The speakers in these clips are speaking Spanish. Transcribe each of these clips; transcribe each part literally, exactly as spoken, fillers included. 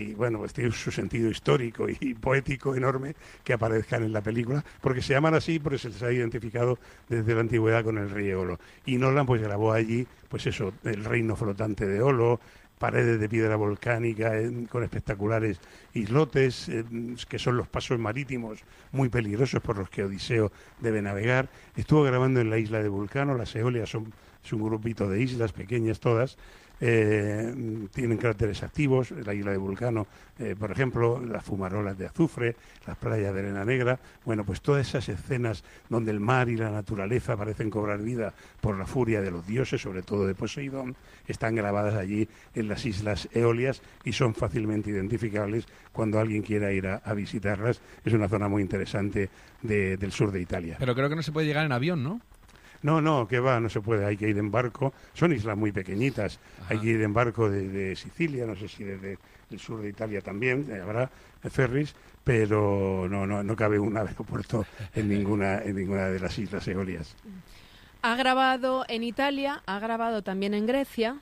y bueno, pues tiene su sentido histórico y poético enorme que aparezcan en la película, porque se llaman así porque se les ha identificado desde la antigüedad con el rey Eolo. Y Nolan pues grabó allí, pues eso, el reino flotante de Olo, paredes de piedra volcánica eh, con espectaculares islotes, eh, que son los pasos marítimos muy peligrosos por los que Odiseo debe navegar. Estuvo grabando en la isla de Vulcano, las Eolias son, es un grupito de islas pequeñas todas, eh, tienen cráteres activos, la isla de Vulcano, eh, por ejemplo, las fumarolas de azufre, las playas de arena negra. Bueno, pues todas esas escenas donde el mar y la naturaleza parecen cobrar vida por la furia de los dioses, sobre todo de Poseidón, están grabadas allí en las islas Eolias y son fácilmente identificables cuando alguien quiera ir a, a visitarlas. Es una zona muy interesante de, del sur de Italia. Pero creo que no se puede llegar en avión, ¿no? No, no, que va, no se puede, hay que ir en barco. Son islas muy pequeñitas, Ajá. hay que ir en barco de, de Sicilia, no sé si desde el sur de Italia también, eh, habrá ferries, pero no, no, no cabe un aeropuerto en ninguna, en ninguna de las islas Eolias. Ha grabado en Italia, ha grabado también en Grecia,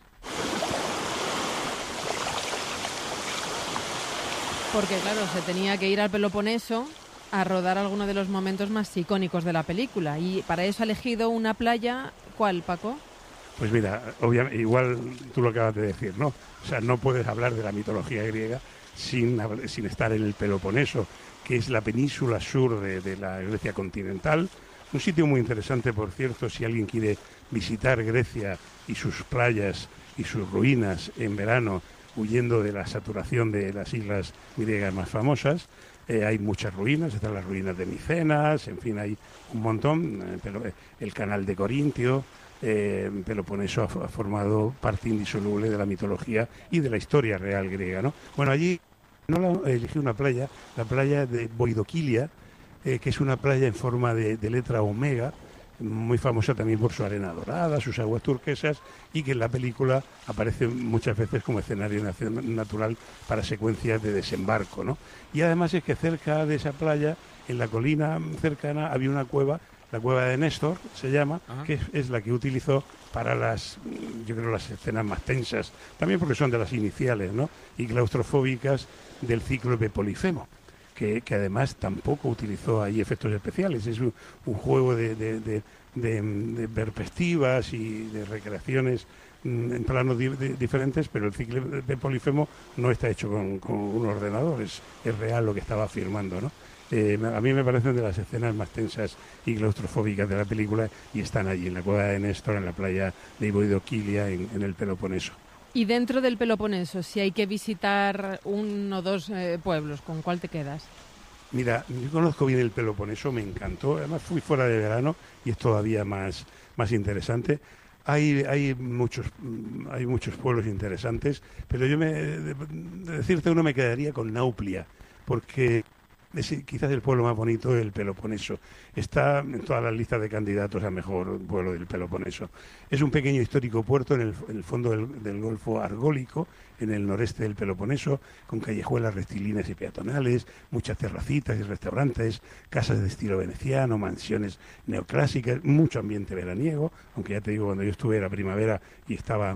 porque claro, se tenía que ir al Peloponeso a rodar algunos de los momentos más icónicos de la película, y para eso ha elegido una playa. ¿Cuál, Paco? Pues mira, obviamente, igual tú lo acabas de decir, ¿no? O sea, no puedes hablar de la mitología griega sin, sin estar en el Peloponeso, que es la península sur de, de la Grecia continental. Un sitio muy interesante, por cierto, si alguien quiere visitar Grecia y sus playas y sus ruinas en verano, huyendo de la saturación de las islas griegas más famosas. Eh, hay muchas ruinas, están las ruinas de Micenas, en fin, hay un montón. Eh, pero, eh, el canal de Corintio, eh, Peloponeso ha, ha formado parte indisoluble de la mitología y de la historia real griega, ¿no? Bueno, allí no elegí una playa, la playa de Boidoquilia, eh, que es una playa en forma de, de letra omega, muy famosa también por su arena dorada, sus aguas turquesas, y que en la película aparece muchas veces como escenario natural para secuencias de desembarco, ¿no? Y además es que cerca de esa playa, en la colina cercana, había una cueva, la cueva de Néstor se llama, Ajá. que es, es la que utilizó para las, yo creo, las escenas más tensas, también porque son de las iniciales, ¿no? Y claustrofóbicas del Cíclope Polifemo. Que, que además tampoco utilizó ahí efectos especiales. Es un, un juego de, de, de, de, de perspectivas y de recreaciones mm, en planos di, de, diferentes, pero el ciclo de Polifemo no está hecho con, con un ordenador, es, es real lo que estaba filmando, ¿no? Eh, a mí me parecen de las escenas más tensas y claustrofóbicas de la película, y están allí en la cueva de Néstor, en la playa de Boidoquilia, en, en el Peloponeso. Y dentro del Peloponeso, si hay que visitar uno o dos eh, pueblos, ¿con cuál te quedas? Mira, yo conozco bien el Peloponeso, me encantó, además fui fuera de verano y es todavía más, más interesante. Hay, hay muchos hay muchos pueblos interesantes, pero yo me de, de decirte uno me quedaría con Nauplia, porque es quizás el pueblo más bonito del Peloponeso. Está en todas las listas de candidatos a mejor pueblo del Peloponeso. Es un pequeño histórico puerto en el, en el fondo del, del Golfo Argólico, en el noreste del Peloponeso, con callejuelas rectilíneas y peatonales, muchas terracitas y restaurantes, casas de estilo veneciano, mansiones neoclásicas, mucho ambiente veraniego, aunque ya te digo, cuando yo estuve era primavera y estaba,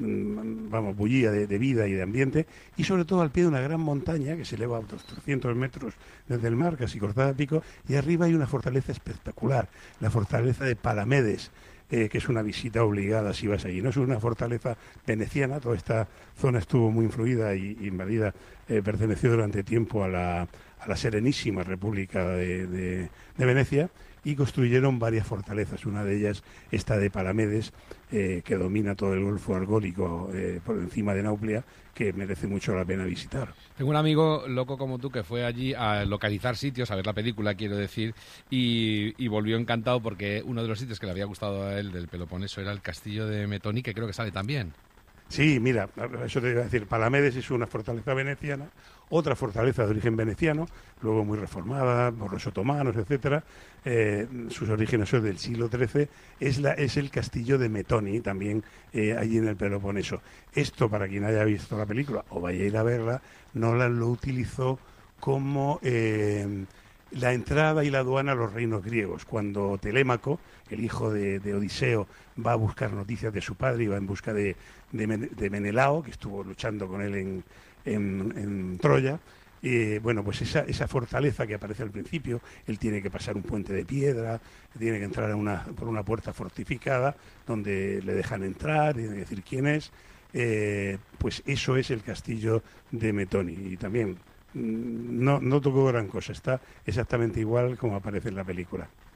vamos, bullía de, de vida y de ambiente, y sobre todo al pie de una gran montaña que se eleva a otros trescientos metros desde el mar, casi cortada a pico, y arriba hay una fortaleza espectacular, la fortaleza de Palamedes, eh, que es una visita obligada si vas allí. No es una fortaleza veneciana, toda esta zona estuvo muy influida y, y invadida, eh, perteneció durante tiempo a la, a la Serenísima República de, de, de Venecia, y construyeron varias fortalezas. Una de ellas, esta de Palamedes, eh, que domina todo el Golfo Argólico eh, por encima de Nauplia, que merece mucho la pena visitar. Tengo un amigo loco como tú que fue allí a localizar sitios, a ver la película, quiero decir, y, y volvió encantado porque uno de los sitios que le había gustado a él del Peloponeso era el castillo de Metoni, que creo que sale también. Sí, mira, eso te iba a decir, Palamedes es una fortaleza veneciana, otra fortaleza de origen veneciano, luego muy reformada por los otomanos, etcétera. Eh, sus orígenes son del siglo trece, es, la, es el castillo de Metoni, también eh, allí en el Peloponeso. Esto, para quien haya visto la película o vaya a ir a verla, Nolan lo utilizó como eh, la entrada y la aduana a los reinos griegos. Cuando Telémaco, el hijo de, de Odiseo, va a buscar noticias de su padre y va en busca de, de, Men- de Menelao, que estuvo luchando con él en, en, en Troya. Eh, bueno, pues esa, esa fortaleza que aparece al principio, él tiene que pasar un puente de piedra, tiene que entrar a una, por una puerta fortificada, donde le dejan entrar, tiene que decir quién es, eh, pues eso es el castillo de Metoni. Y también mmm, no, no tocó gran cosa, está exactamente igual como aparece en la película.